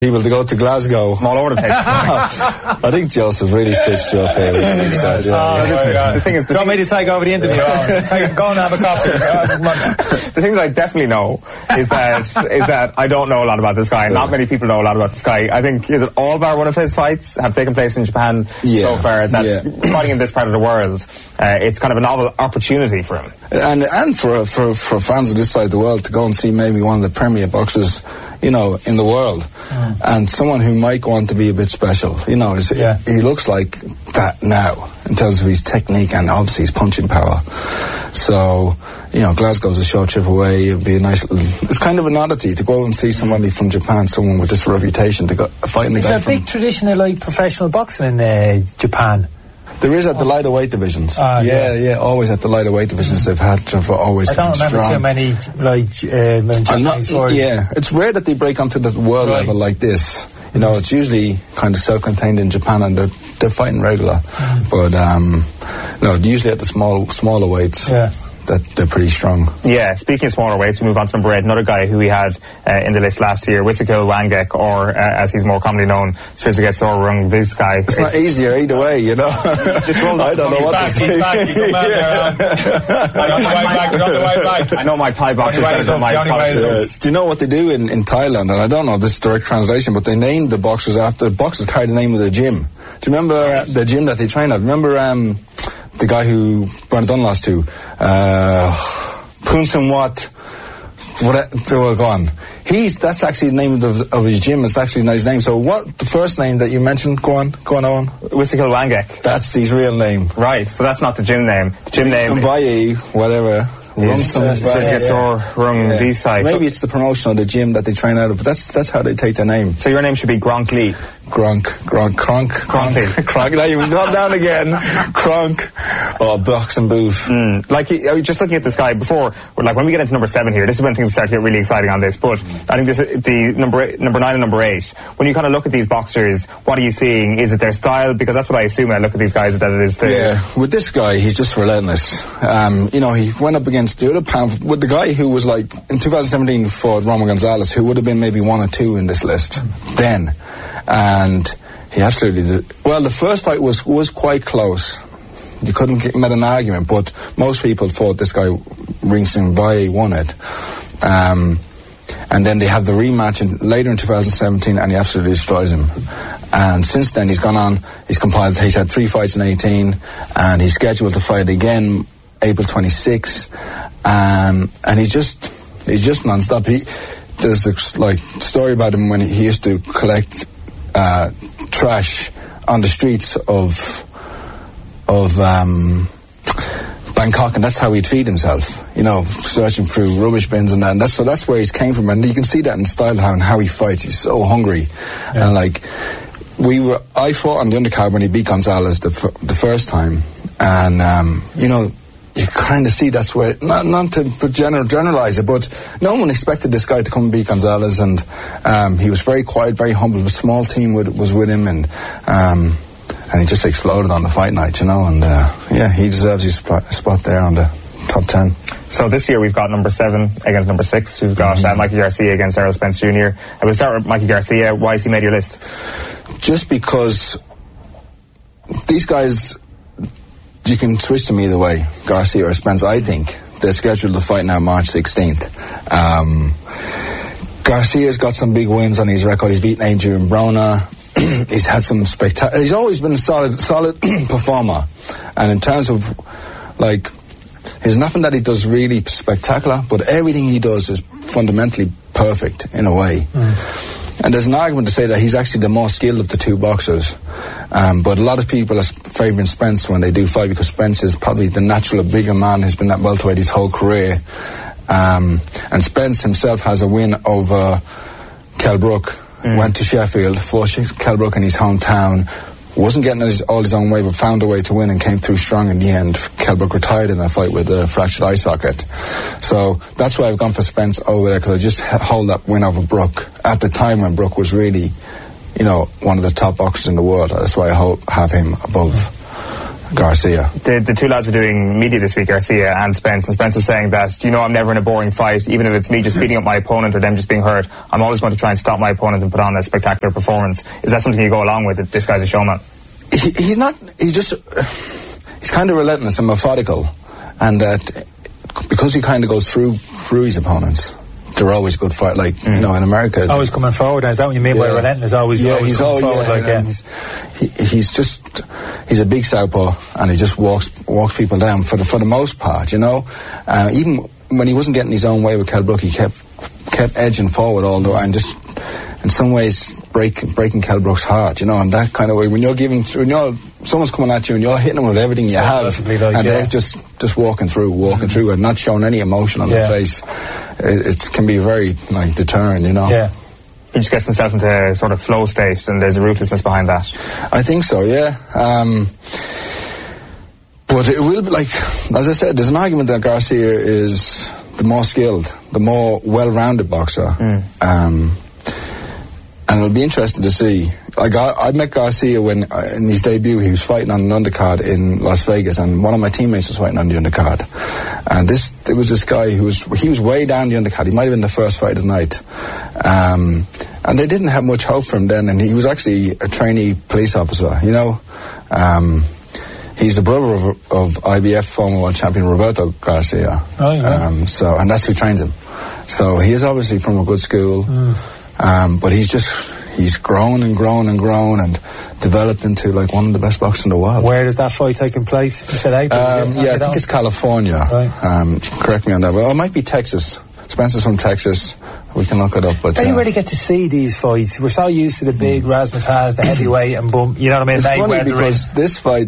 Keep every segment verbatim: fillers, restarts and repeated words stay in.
people to go to Glasgow. I'm all over the place. I think Joseph really stitched you up here. With said, yeah, oh, yeah. yeah. The thing is, the do you want thing, me to take over the interview? Oh, take, go and have a coffee. the thing that I definitely know is that is that I don't know a lot about this guy. Not many people know a lot about this guy. I think is it all bar one of his fights have taken place in Japan yeah. so far. That yeah. fighting in this part of the world, uh, it's kind of a novel opportunity for him. And and for for for fans of this side of the world to go and see maybe one of the premier boxers, you know, in the world, mm. and someone who might go on to be a bit special. You know, is, yeah. he looks like that now in terms of his technique and obviously his punching power. So, you know, Glasgow's a short trip away. It'd be a nice little, it's kind of an oddity to go and see somebody from Japan, someone with this reputation, to go fighting the guy from... Is there a big tradition of like professional boxing in uh, Japan? There is at the lighter weight divisions. Uh, yeah, yeah, yeah, always at the lighter weight divisions. They've had to for always. I don't remember strong. too many like uh, Japanese not, Yeah, it's rare that they break onto the world right. level like this. You know, it's usually kind of self-contained in Japan, and they're they're fighting regular. Mm. But um, no, usually at the small smaller weights. Yeah. That they're pretty strong. Yeah, speaking of smaller weights, we move on to number eight, another guy who we had uh, in the list last year, Wisakil Wangek, or uh, as he's more commonly known, Srisaget this guy. It's not easier either way, you know. Just roll I don't know what back, to say. He's back, he's come out there. Um, on the way back, on the way back. I know my Thai boxers better than my Scottish. Uh, do you know what they do in, in Thailand? And I don't know this is direct translation, but they named the boxers after, the boxers carry the name of the gym. Do you remember uh, the gym that they train at? Remember um, the guy who Brian Dunn lost to? Uh, Poonson Watt, what they were gone. He's that's actually the name of, the, of his gym. It's actually not his name. So what the first name that you mentioned? Go on, go on, Owen. Wisakil Wangek. That's his real name. Right. So that's not the gym name. The gym name. Samvaye, whatever. Srisaget Rung Visai. Maybe it's the promotion of the gym that they train out of, but that's that's how they take their name. So your name should be Gronk Lee. Gronk, Gronk, Kronk, Kronk, Kronk. Now you've gone down again. Kronk. Oh, box and booth. Mm. Like, I was just looking at this guy before, like when we get into number seven here, this is when things start to get really exciting on this, but I think this the number eight, number nine and number eight, when you kind of look at these boxers, what are you seeing? Is it their style? Because that's what I assume when I look at these guys, that it is their... Yeah, with this guy, he's just relentless. Um, you know, he went up against the other pound, with the guy who was like, in two thousand seventeen fought Roman Gonzalez, who would have been maybe one or two in this list then. And he absolutely did. Well, the first fight was was quite close. You couldn't get met an argument, but most people thought this guy, Ringson Valle, won it. Um, and then they have the rematch in, later in two thousand seventeen, and he absolutely destroys him. And since then, he's gone on. He's compiled. He's had three fights in eighteen, and he's scheduled to fight again April twenty-sixth. Um, and he's just he's just non-stop. He there's this like story about him when he, he used to collect uh, trash on the streets of of um, Bangkok, and that's how he'd feed himself. You know, searching through rubbish bins and that. And that's so that's where he's came from, and you can see that in style how and how he fights. He's so hungry, yeah. And like we were, I fought on the undercard when he beat Gonzalez the f- the first time, and um, you know. You kind of see that's where, not, not to general, generalize it, but no one expected this guy to come and beat Gonzalez, and um, he was very quiet, very humble. A small team with, was with him, and um, and he just exploded on the fight night, you know, and uh, yeah, he deserves his spot, spot there on the top ten. So this year we've got number seven against number six. We've got mm-hmm. uh, Mikey Garcia against Errol Spence Junior And we'll start with Mikey Garcia. Why has he made your list? Just because these guys... You can switch them either way, Garcia or Spence. I think they're scheduled to fight now March sixteenth. Um, Garcia's got some big wins on his record. He's beaten Adrian Broner. He's had some spectacular... He's always been a solid, solid performer. And in terms of, like, there's nothing that he does really spectacular, but everything he does is fundamentally perfect in a way. Mm. And there's an argument to say that he's actually the more skilled of the two boxers. Um, but a lot of people are favouring Spence when they do fight, because Spence is probably the natural bigger man who's been at welterweight his whole career. Um, and Spence himself has a win over Kell Brook. Mm. Went to Sheffield, fought Kell Brook in his hometown. Wasn't getting his, all his own way, but found a way to win and came through strong in the end. Kell Brook retired in that fight with a fractured eye socket. So that's why I've gone for Spence over there, because I just hold that win over Brook at the time when Brook was really, you know, one of the top boxers in the world. That's why I hope, have him above Garcia. The, the two lads were doing media this week, Garcia and Spence, and Spence was saying that, you know, I'm never in a boring fight, even if it's me just beating up my opponent or them just being hurt. I'm always going to try and stop my opponent and put on a spectacular performance. Is that something you go along with, that this guy's a showman? He, he's not, he just, he's kind of relentless and methodical, and that uh, because he kind of goes through through his opponents, they're always good fight. Like mm. you know, in America, always coming forward. Is that what you mean yeah. by relentless? Always, yeah, always he's coming all, forward. Yeah, like yeah. he's, he, he's just he's a big southpaw, and he just walks walks people down for the for the most part. You know, uh, even when he wasn't getting his own way with Kell Brook, he kept kept edging forward all the way, and just in some ways break, breaking Kell Brook's heart. You know, in that kind of way. When you're giving, when you're someone's coming at you and you're hitting them with everything you so have, like, and yeah. they're just just walking through, walking mm-hmm. through, and not showing any emotion on yeah. their face. It, it can be very like deterrent, you know. Yeah. He just gets himself into a sort of flow state, and there's a ruthlessness behind that. I think so, yeah. Um, but it will be like, as I said, there's an argument that Garcia is the more skilled, the more well-rounded boxer. Mm. Um, and it'll be interesting to see. Like I, I met Garcia when uh, in his debut he was fighting on an undercard in Las Vegas, and one of my teammates was fighting on the undercard. And this it was this guy who was he was way down the undercard. He might have been the first fight of the night, um, and they didn't have much hope for him then. And he was actually a trainee police officer. You know, um, he's the brother of, of I B F former world champion Roberto Garcia. Oh yeah. Um, so and that's who trains him. So he is obviously from a good school, mm. um, but he's just. He's grown and grown and grown and developed into like one of the best boxers in the world. Where is that fight taking place? You said April? Um, yeah, I think it's California. Right. Um, correct me on that. Well, it might be Texas. Spencer's from Texas. We can look it up. But how do you uh, really get to see these fights? We're so used to the big Razzmatazz, the heavyweight, and boom. You know what I mean? It's funny because this fight,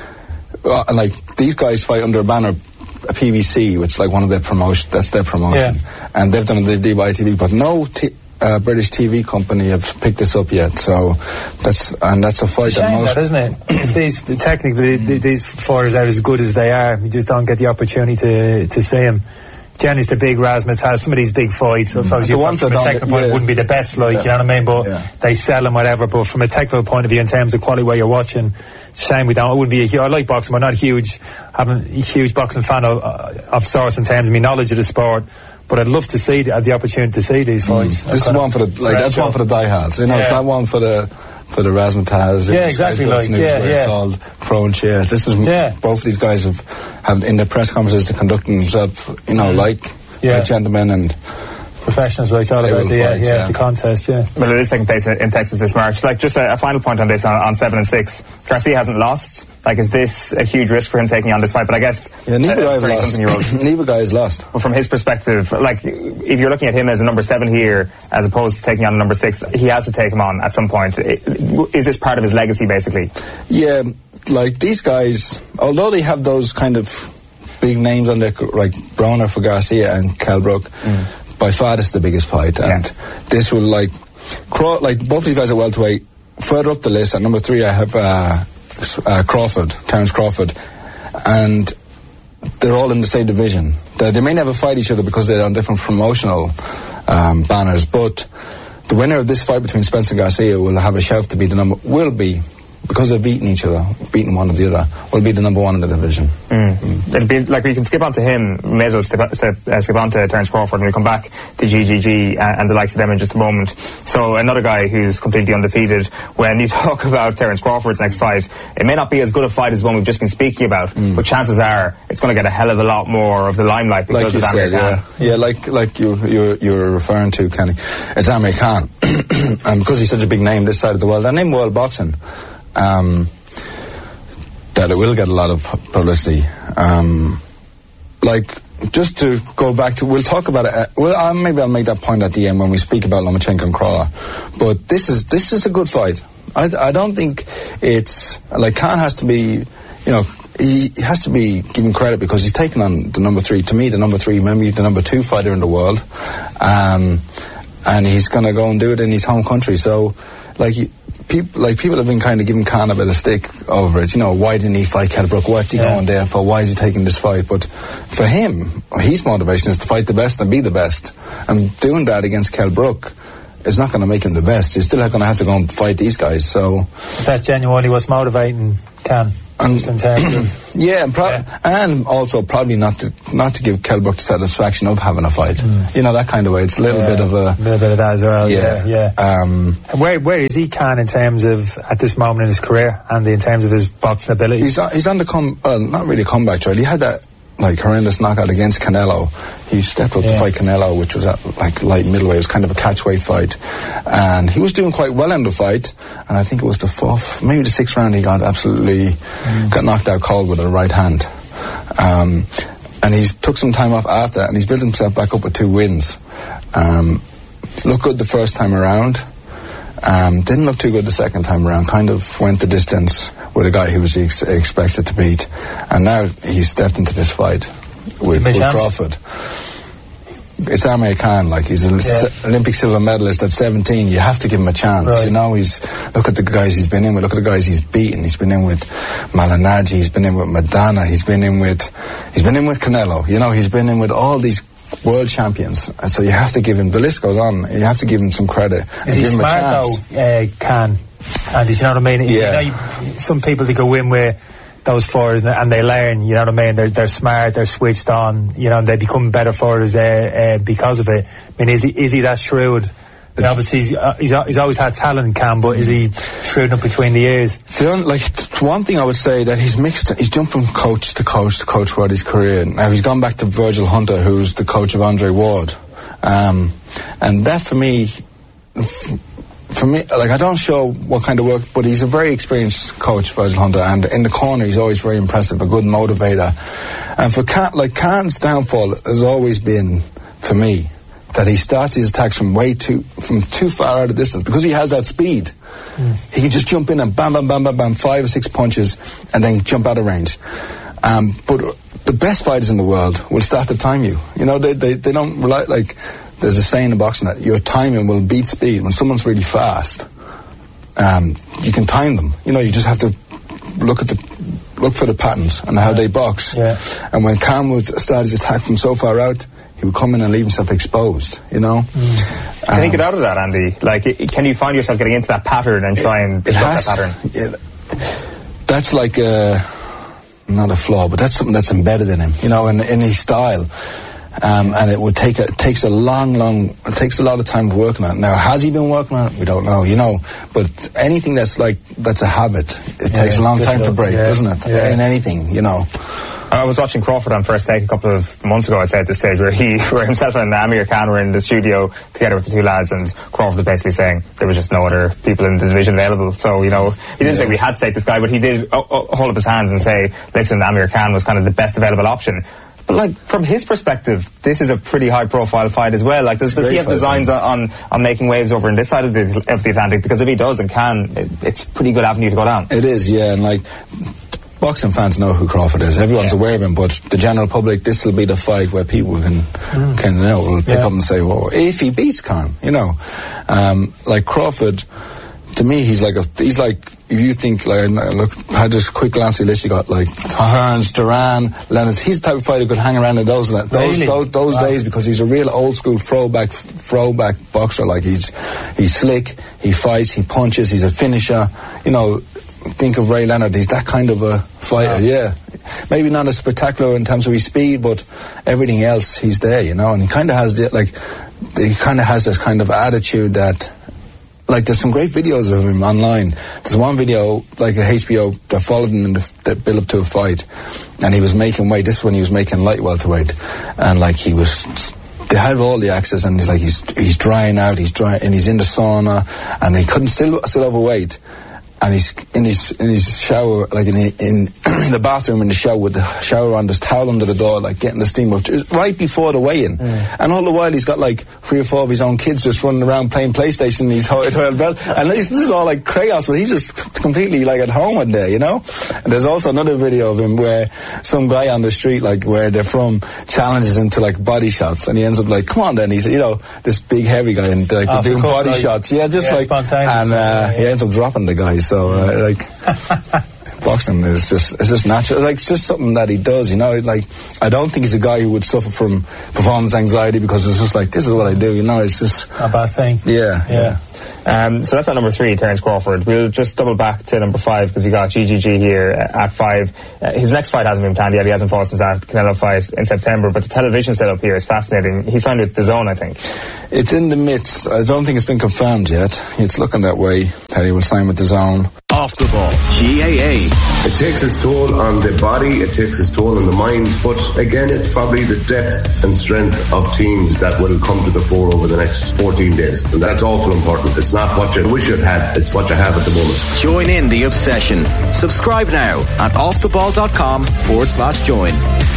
uh, like these guys fight under a banner. A P B C, which is like one of their promotion. That's their promotion, yeah. and they've done the D Y T V, but no. T- Uh, British T V company have picked this up yet, so that's and that's a fight it's a shame that most, that, isn't it? If these technically mm. these fighters are as good as they are, we just don't get the opportunity to to see them. Jenny's the big Razzmatazz. Some of these big fights, I suppose, mm. you from a technical point, yeah. wouldn't be the best, like yeah. you know what I mean. But yeah. they sell them, whatever. But from a technical point of view, in terms of quality, where you're watching, it's a shame we don't. It wouldn't be. A, I like boxing, but not a huge, having a huge boxing fan of, of sorts in terms of my knowledge of the sport. But I'd love to see the, the opportunity to see these fights. Mm. This is one for the like that's one for the diehards. You know, yeah. it's not one for the for the Razzmatazz. Yeah, exactly. Like, news yeah, where yeah. It's all thrown chairs. This is yeah. both of these guys have have in their press conferences to conduct themselves, you know, mm. like, yeah. like gentlemen and professionals. Like it's all about the yeah, fight, yeah, yeah. the contest. Yeah. Well, it is taking place in Texas this March. Like, just a, a final point on this on, on seven and six. Garcia hasn't lost. Like, is this a huge risk for him taking on this fight? But I guess yeah, neither guy has lost. Neither guy has lost. But from his perspective, like, if you're looking at him as a number seven here, as opposed to taking on a number six, he has to take him on at some point. Is this part of his legacy, basically? Yeah, like these guys, although they have those kind of big names on their, like Broner for Garcia and Kell Brook, mm. by far this is the biggest fight, and yeah. this will like, Craw- like both these guys are welterweight. Further up the list, at number three, I have. Uh, Uh, Crawford, Terence Crawford, and they're all in the same division. They, they may never fight each other because they're on different promotional um, banners, but the winner of this fight between Spence and Garcia will have a shout to be the number, will be, because they've beaten each other, beaten one or the other, will be the number one in the division. Mm. Mm. It'll be, like, we can skip on to him, may as well skip, skip, uh, skip on to Terence Crawford, and we'll come back to G G G and, and the likes of them in just a moment. So, another guy who's completely undefeated. When you talk about Terence Crawford's next fight, it may not be as good a fight as the one we've just been speaking about, mm. but chances are it's going to get a hell of a lot more of the limelight because like of Amir said, Khan. Yeah, yeah like like you you you were referring to, Kenny. It's Amir Khan, and because he's such a big name this side of the world, and in world boxing, um, that it will get a lot of publicity. Um, like, just to go back to, we'll talk about it, uh, well, uh, maybe I'll make that point at the end when we speak about Lomachenko and Crawler. But this is this is a good fight. I, I don't think it's, like, Khan has to be, you know, he has to be given credit because he's taken on the number three, to me, the number three, maybe the number two fighter in the world. Um, and he's going to go and do it in his home country. So, like, people like people have been kind of giving Khan a bit of stick over it. You know, why didn't he fight Kell Brook? What's he yeah. going there for? Why is he taking this fight? But for him, his motivation is to fight the best and be the best. And doing that against Kell Brook is not going to make him the best. He's still going to have to go and fight these guys. So that's genuinely what's motivating Khan. And, in terms of yeah, and, pro- yeah. and also probably not to not to give Kell Brook the satisfaction of having a fight. Mm. You know, that kind of way. It's a little yeah, bit of a... a little bit of that as well, yeah. yeah. yeah. Um, where where is he, Khan, in terms of, at this moment in his career, and in terms of his boxing ability? He's on, he's on the come... Uh, not really comeback trail. He had that, like, horrendous knockout against Canelo. He stepped up yeah. to fight Canelo, which was at, like, light middleweight. It was kind of a catchweight fight. And he was doing quite well in the fight. And I think it was the fourth, maybe the sixth round, he got absolutely... Mm. got knocked out cold with a right hand. Um, and he's took some time off after that, and he's built himself back up with two wins. Um, looked good the first time around. Um, didn't look too good the second time around. Kind of went the distance with a guy who was ex- expected to beat. And now he's stepped into this fight with, with Crawford. It's Amir Khan, like, he's an yeah. Olympic silver medalist at seventeen. You have to give him a chance. Right. You know, he's, look at the guys he's been in with, look at the guys he's beaten. He's been in with Malignaggi, he's been in with Maidana, he's been in with, he's been in with Canelo. You know, he's been in with all these world champions. And so you have to give him, the list goes on, you have to give him some credit. Is and he give him smart a chance. though, uh, Khan? And you know what I mean? Yeah. You know, you, some people that go in with those fighters and they learn, you know what I mean? They're they're smart, they're switched on, you know, and they become better fighters uh, uh, because of it. I mean, is he is he that shrewd? And obviously, he's, uh, he's he's always had talent, Cam, but is he shrewd up between the ears? The only, like, one thing I would say that he's mixed. He's jumped from coach to coach to coach throughout his career. Now he's gone back to Virgil Hunter, who's the coach of Andre Ward, um, and that for me. F- For me, like, I don't show what kind of work, but he's a very experienced coach, Virgil Hunter, and in the corner he's always very impressive, a good motivator. And for Khan, like, Khan's downfall has always been, for me, that he starts his attacks from way too, from too far out of distance, because he has that speed. Mm. He can just jump in and bam, bam, bam, bam, bam, five or six punches, and then jump out of range. Um, but the best fighters in the world will start to time you. You know, they, they, they don't rely, like, there's a saying in boxing that your timing will beat speed. When someone's really fast, um, you can time them. You know, you just have to look at the look for the patterns and how they box. Yeah. And when Khan would start his attack from so far out, he would come in and leave himself exposed. You know. Mm. Can um, you get out of that, Andy? Like, can you find yourself getting into that pattern and try and disrupt that pattern? Yeah, that's like a, not a flaw, but that's something that's embedded in him. You know, in in his style. Um, and it would take a, it takes a long, long, it takes a lot of time working on it. Now, has he been working on it? We don't know, you know. But anything that's like, that's a habit, it yeah, takes a long time to break, yeah, doesn't it? Yeah. In anything, you know. I was watching Crawford on First Take a couple of months ago, I'd say, at this stage, where he, where himself and Amir Khan were in the studio together with the two lads, and Crawford was basically saying there was just no other people in the division available. So, you know, he didn't yeah. say we had to take this guy, but he did uh, uh, hold up his hands and say, listen, Amir Khan was kind of the best available option. But, like, from his perspective, this is a pretty high-profile fight as well. Like, does, does he have designs on, on making waves over on this side of the, of the Atlantic? Because if he does and can, it, it's a pretty good avenue to go down. It is, yeah. And, like, boxing fans know who Crawford is. Everyone's yeah. aware of him. But the general public, this will be the fight where people can, mm. can you know, will pick yeah. up and say, well, if he beats Khan, you know. Um, like, Crawford, to me, he's like a, he's like, if you think, like, look, I had just a quick glance at the list, you got, like, Hearns, Duran, Leonard. He's the type of fighter who could hang around in those those really? those, those wow. days, because he's a real old-school throwback throwback boxer. Like, he's he's slick, he fights, he punches, he's a finisher. You know, think of Ray Leonard, he's that kind of a fighter, wow. yeah. Maybe not as spectacular in terms of his speed, but everything else, he's there, you know. And he kind of has, the, like, he kind of has this kind of attitude that, like, there's some great videos of him online. There's one video, like, a H B O that followed him in the, that built up to a fight, and he was making weight. This is when he was making light welterweight, and, like, he was, they have all the access, and he's like, he's he's drying out, he's dry, and he's in the sauna, and he couldn't still still overweight. And he's in his in his shower, like in in, in the bathroom in the shower with the shower on, there's towel under the door, like getting the steam up, right before the weigh-in. Mm. And all the while he's got like three or four of his own kids just running around playing PlayStation in his hotel bed. And this is all like chaos, but he's just completely like at home in there, you know. And there's also another video of him where some guy on the street, like where they're from, challenges him to like body shots, and he ends up like, come on, then he's, you know, this big heavy guy, and like oh, they're doing body like, shots, yeah, just yeah, like, and uh, yeah. he ends up dropping the guy. So, uh, like, boxing is just it's just natural. Like, it's just something that he does, you know. Like, I don't think he's a guy who would suffer from performance anxiety, because it's just like, this is what I do, you know. It's just a bad thing. Yeah, yeah. yeah. Um, so that's at number three, Terence Crawford. We'll just double back to number five, because you got G G G here at five. Uh, his next fight hasn't been planned yet. He hasn't fought since that Canelo fight in September, but the television setup here is fascinating. He signed with DAZN, I think. It's in the midst. I don't think it's been confirmed yet. It's looking that way, that he will sign with DAZN. Off the Ball, G A A. It takes its toll on the body, it takes its toll on the mind, but again, it's probably the depth and strength of teams that will come to the fore over the next fourteen days. And that's also important. It's not what you wish you'd had, it's what you have at the moment. Join in the obsession. Subscribe now at offtheball.com forward slash join.